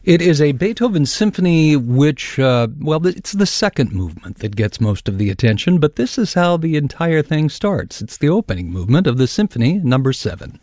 It is a Beethoven symphony which, it's the second movement that gets most of the attention, but this is how the entire thing starts. It's the opening movement of the Symphony Number 7.